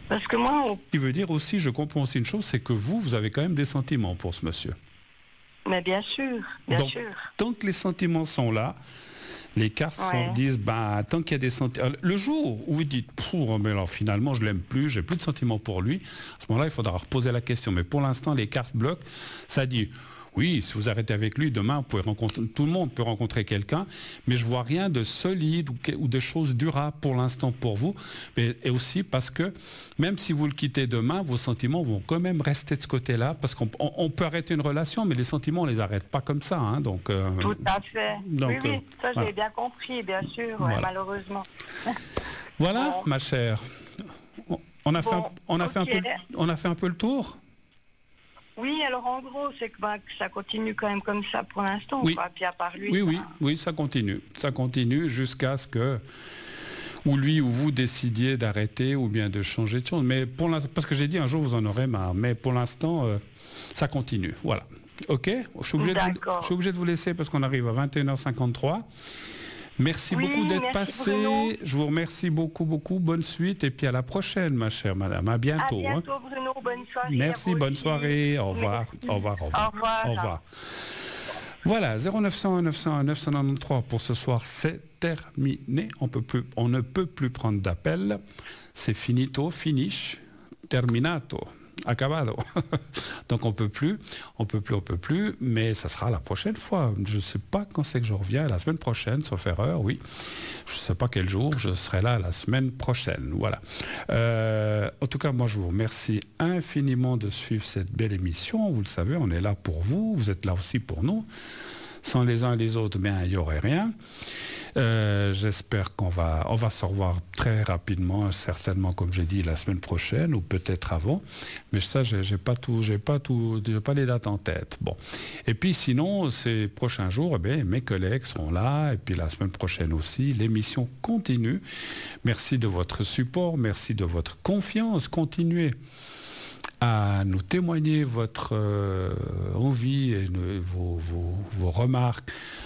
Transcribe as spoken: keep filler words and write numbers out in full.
Parce que moi... On... Ce qui veut dire aussi, je comprends aussi une chose, c'est que vous, vous avez quand même des sentiments pour ce monsieur. Mais bien sûr, bien Donc, sûr. Tant que les sentiments sont là, les cartes Ouais. sont, disent, bah, tant qu'il y a des sentiments... Le jour où vous dites, mais alors finalement, je l'aime plus, j'ai plus de sentiments pour lui, à ce moment-là, il faudra reposer la question. Mais pour l'instant, les cartes bloquent. Ça dit, oui, si vous arrêtez avec lui, demain, vous pouvez rencontrer, tout le monde peut rencontrer quelqu'un, mais je vois rien de solide ou, ou de choses durables pour l'instant pour vous. Mais, et aussi parce que, même si vous le quittez demain, vos sentiments vont quand même rester de ce côté-là, parce qu'on on, on peut arrêter une relation, mais les sentiments, on les arrête pas comme ça. Hein, donc, euh, Tout à fait. donc, oui, oui, euh, ça voilà. j'ai bien compris, bien sûr, Voilà. ouais, malheureusement. Voilà, Bon. ma chère. On a, Bon, fait un, on, a ok. fait un peu, on a fait un peu le tour. Oui, alors en gros, c'est que, bah, que ça continue quand même comme ça pour l'instant, Oui. quoi. Puis à part lui. Oui, ça... oui, oui, ça continue. Ça continue jusqu'à ce que ou lui ou vous décidiez d'arrêter ou bien de changer de chose. Mais pour l'instant, parce que j'ai dit un jour vous en aurez marre, mais pour l'instant, euh, ça continue. Voilà. Ok, je suis obligé, de vous, je suis obligé de vous laisser parce qu'on arrive à vingt et une heures cinquante-trois. Merci oui, beaucoup d'être merci passé. Bruno. Je vous remercie beaucoup, beaucoup. Bonne suite et puis à la prochaine, ma chère madame. À bientôt. À bientôt, hein. Bruno. Bonne soirée. Merci, bonne aussi. soirée. Au revoir. Au revoir. Au revoir. Au revoir. Au revoir. Voilà, zéro neuf cent un neuf cent un neuf cent quatre-vingt-treize pour ce soir, c'est terminé. On, peut plus, on ne peut plus prendre d'appel. C'est finito, finish, terminato, acabado. Donc on peut plus, on peut plus, on peut plus, mais ça sera la prochaine fois. Je ne sais pas quand c'est que je reviens, la semaine prochaine, sauf erreur, oui. Je ne sais pas quel jour, je serai là la semaine prochaine. Voilà. Euh, en tout cas, moi, je vous remercie infiniment de suivre cette belle émission. Vous le savez, on est là pour vous. Vous êtes là aussi pour nous. Sans les uns et les autres, bien, il n'y aurait rien. Euh, j'espère qu'on va, on va se revoir très rapidement, certainement, comme j'ai dit, la semaine prochaine ou peut-être avant. Mais ça, j'ai, j'ai pas tout, j'ai pas tout, j'ai pas les dates en tête. Bon. Et puis sinon, ces prochains jours, eh bien, mes collègues seront là. Et puis la semaine prochaine aussi, l'émission continue. Merci de votre support, merci de votre confiance. Continuez à nous témoigner votre euh, envie et ne, vos, vos, vos remarques